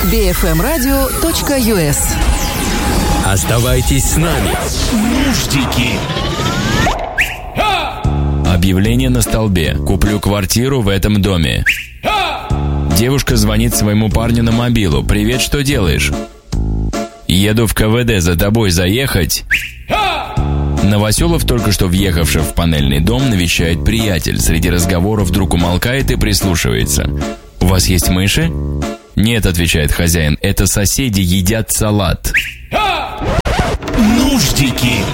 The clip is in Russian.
bfmradio.us. Оставайтесь с нами. Нуждики. Объявление на столбе. Куплю квартиру в этом доме. Девушка звонит своему парню на мобилу. «Привет, что делаешь?» «Еду в КВД, за тобой заехать?» Новоселов, только что въехавший в панельный дом, навещает приятель. Среди разговоров вдруг умолкает и прислушивается. «У вас есть мыши?» «Нет», — отвечает хозяин, — «это соседи едят салат». Нуждики.